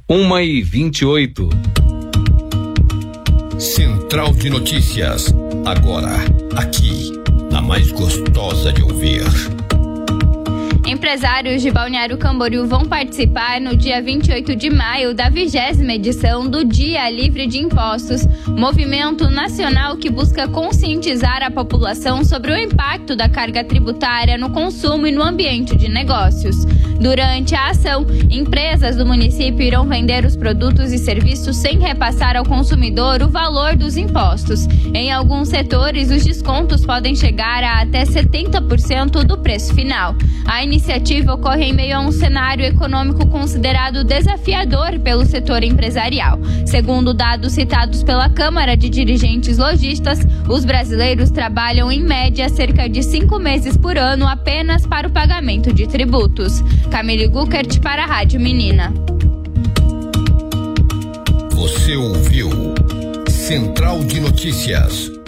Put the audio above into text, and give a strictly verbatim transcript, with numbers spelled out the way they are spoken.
uma e vinte e oito. Central de Notícias, agora, aqui, na mais gostosa de ouvir. Empresários de Balneário Camboriú vão participar no dia vinte e oito de maio da vigésima edição do Dia Livre de Impostos, movimento nacional que busca conscientizar a população sobre o impacto da carga tributária no consumo e no ambiente de negócios. Durante a ação, empresas do município irão vender os produtos e serviços sem repassar ao consumidor o valor dos impostos. Em alguns setores, os descontos podem chegar a até setenta por cento do preço final. A iniciativa ocorre em meio a um cenário econômico considerado desafiador pelo setor empresarial. Segundo dados citados pela Câmara de Dirigentes Lojistas, os brasileiros trabalham em média cerca de cinco meses por ano apenas para o pagamento de tributos. Camille Guckert para a Rádio Menina. Você ouviu Central de Notícias.